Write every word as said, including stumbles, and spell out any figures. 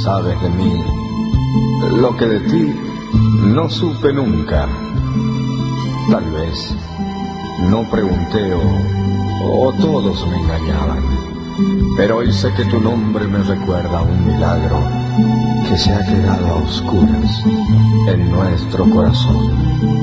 sabes de mí lo que de ti no supe nunca. Tal vez no pregunté o, o todos me engañaban, pero hoy sé que tu nombre me recuerda a un milagro que se ha quedado a oscuras en nuestro corazón.